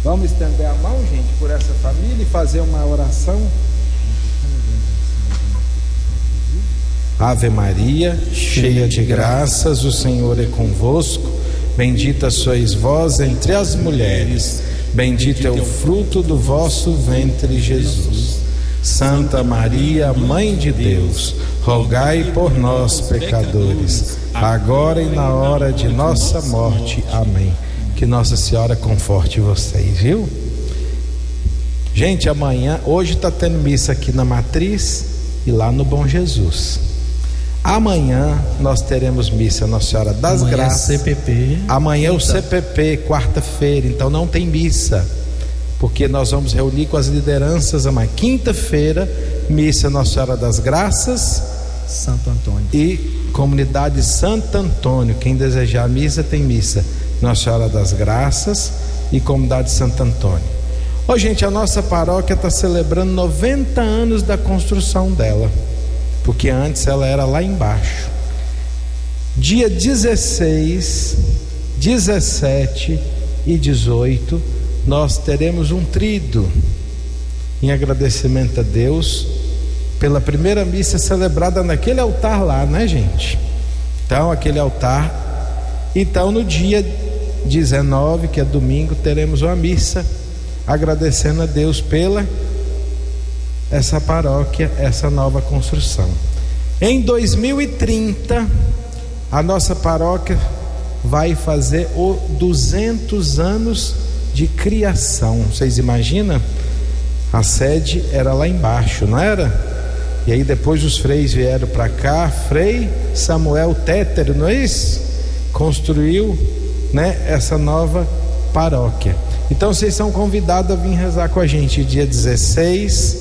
Vamos estender a mão, gente, por essa família e fazer uma oração. Ave Maria, cheia de graças, o Senhor é convosco. Bendita sois vós entre as mulheres, bendito é o fruto do vosso ventre, Jesus. Santa Maria, Mãe de Deus, rogai por nós, pecadores, agora e na hora de nossa morte. Amém. Que Nossa Senhora conforte vocês, viu? Gente, amanhã, hoje está tendo missa aqui na Matriz e lá no Bom Jesus. Amanhã nós teremos missa Nossa Senhora das amanhã Graças. É CPP. Amanhã é o CPP, quarta-feira, então não tem missa, porque nós vamos reunir com as lideranças amanhã. Quinta-feira, missa Nossa Senhora das Graças, Santo Antônio e comunidade Santo Antônio. Quem desejar missa, tem missa Nossa Senhora das Graças e comunidade Santo Antônio. Ô, gente, a nossa paróquia está celebrando 90 anos da construção dela, porque antes ela era lá embaixo. Dia 16, 17 e 18 nós teremos um tríduo em agradecimento a Deus pela primeira missa celebrada naquele altar lá, né, gente? Então, aquele altar. Então, no dia 19, que é domingo, teremos uma missa agradecendo a Deus pela essa paróquia, essa nova construção. Em 2030, a nossa paróquia vai fazer 200 anos de criação. Vocês imaginam? A sede era lá embaixo, não era? E aí depois os freis vieram para cá. Frei Samuel Tétero, não é isso? Construiu, né, essa nova paróquia. Então vocês são convidados a vir rezar com a gente dia 16,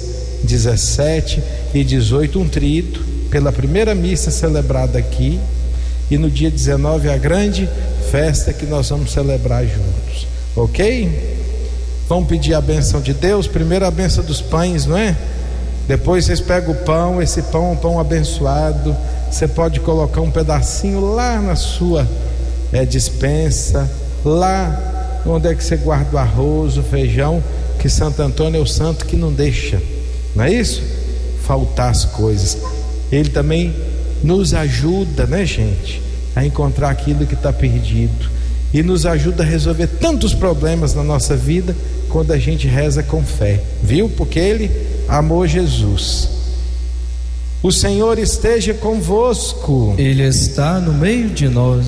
17 e 18, um tríduo pela primeira missa celebrada aqui, e no dia 19 a grande festa que nós vamos celebrar juntos, ok? Vamos pedir a bênção de Deus. Primeiro a bênção dos pães, não é? Depois vocês pegam o pão. Esse pão é um pão abençoado. Você pode colocar um pedacinho lá na sua despensa, lá onde é que você guarda o arroz, o feijão, que Santo Antônio é o santo que não deixa, não é isso? Faltar as coisas. Ele também nos ajuda, né, gente, a encontrar aquilo que está perdido, e nos ajuda a resolver tantos problemas na nossa vida quando a gente reza com fé, viu? Porque Ele amou Jesus. O Senhor esteja convosco. Ele está no meio de nós.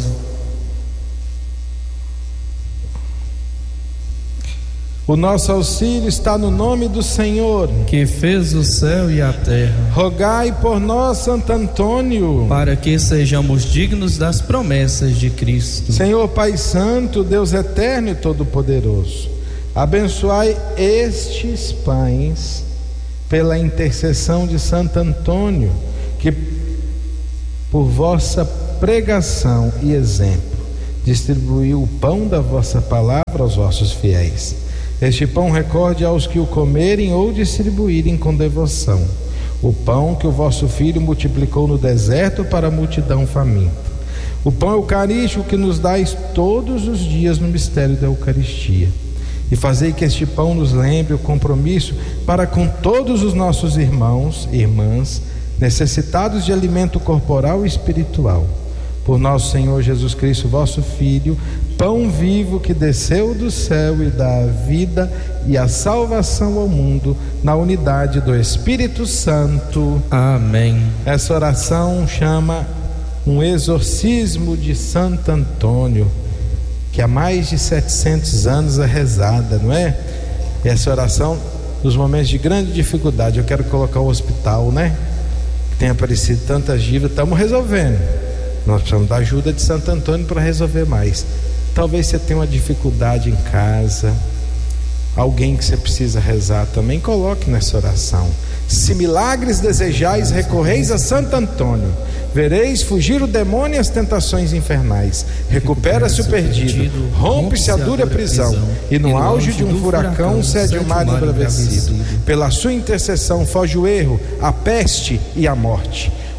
O nosso auxílio está no nome do Senhor, que fez o céu e a terra. Rogai por nós, Santo Antônio, para que sejamos dignos das promessas de Cristo. Senhor Pai Santo, Deus eterno e todo-poderoso, abençoai estes pães pela intercessão de Santo Antônio, que por vossa pregação e exemplo distribuiu o pão da vossa palavra aos vossos fiéis. Este pão recorde aos que o comerem ou distribuírem com devoção o pão que o vosso Filho multiplicou no deserto para a multidão faminta. O pão eucarístico que nos dais todos os dias no mistério da Eucaristia. E fazei que este pão nos lembre o compromisso para com todos os nossos irmãos e irmãs necessitados de alimento corporal e espiritual. Por nosso Senhor Jesus Cristo, vosso Filho, pão vivo que desceu do céu e dá a vida e a salvação ao mundo, na unidade do Espírito Santo. Amém. Essa oração chama um exorcismo de Santo Antônio, que há mais de 700 anos é rezada, não é? Essa oração, nos momentos de grande dificuldade, eu quero colocar o hospital, né? Tem aparecido tantas dívidas, estamos resolvendo. Nós precisamos da ajuda de Santo Antônio para resolver mais. Talvez você tenha uma dificuldade em casa, alguém que você precisa rezar também, coloque nessa oração. Se milagres desejais, recorreis a Santo Antônio, vereis fugir o demônio e as tentações infernais. Recupera-se o perdido, rompe-se a dura prisão, e no auge de um furacão cede o mar embravecido. Pela sua intercessão foge o erro, a peste e a morte.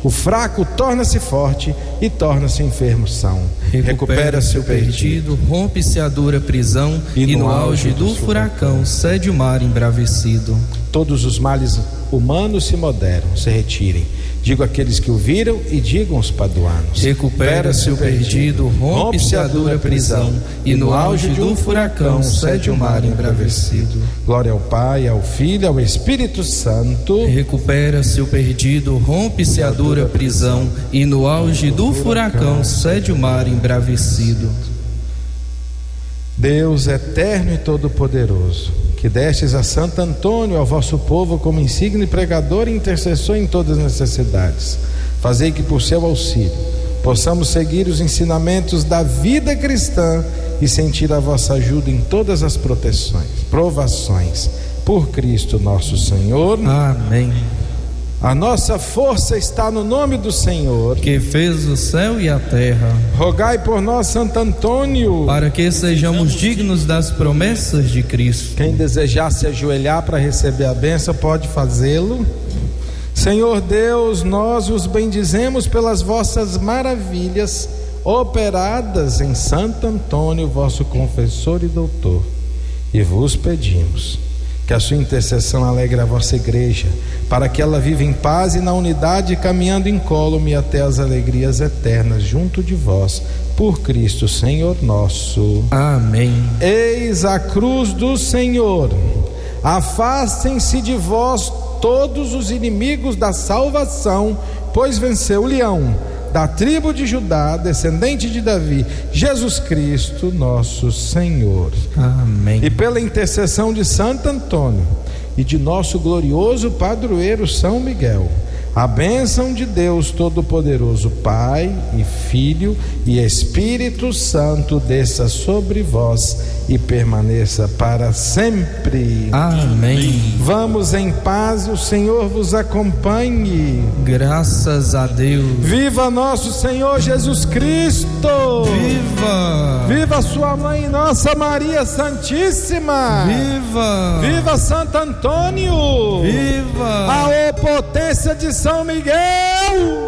O fraco torna-se forte e torna-se enfermo são. Recupera-se o perdido, rompe-se a dura prisão, e no auge do furacão cede o mar embravecido. Todos os males humanos se moderam, se retirem. Digo àqueles que o viram e digam aos paduanos. Recupera-se o perdido, rompe-se a dura prisão, e no auge do furacão cede o mar embravecido. Glória ao Pai, ao Filho e ao Espírito Santo. Recupera-se o perdido, rompe-se a dura prisão, e no auge do furacão cede o mar embravecido. Deus eterno e todo-poderoso, que destes a Santo Antônio ao vosso povo como insigne pregador e intercessor em todas as necessidades, fazei que por seu auxílio possamos seguir os ensinamentos da vida cristã e sentir a vossa ajuda em todas as provações, por Cristo nosso Senhor. Amém. A nossa força está no nome do Senhor, que fez o céu e a terra. Rogai por nós, Santo Antônio, para que sejamos dignos das promessas de Cristo. Quem desejar se ajoelhar para receber a bênção pode fazê-lo. Senhor Deus, nós os bendizemos pelas vossas maravilhas operadas em Santo Antônio, vosso confessor e doutor, e vos pedimos que a sua intercessão alegre a vossa igreja, para que ela viva em paz e na unidade, caminhando incólume até as alegrias eternas junto de vós, por Cristo Senhor nosso. Amém. Eis a cruz do Senhor. Afastem-se de vós todos os inimigos da salvação, pois venceu o leão da tribo de Judá, descendente de Davi, Jesus Cristo nosso Senhor. Amém. E pela intercessão de Santo Antônio e de nosso glorioso padroeiro São Miguel, a bênção de Deus Todo-Poderoso, Pai e Filho e Espírito Santo, desça sobre vós e permaneça para sempre. Amém. Vamos em paz, o Senhor vos acompanhe. Graças a Deus. Viva nosso Senhor Jesus Cristo. Viva. Viva sua mãe, Nossa Maria Santíssima. Viva. Viva Santo Antônio. Viva A potência de São Miguel.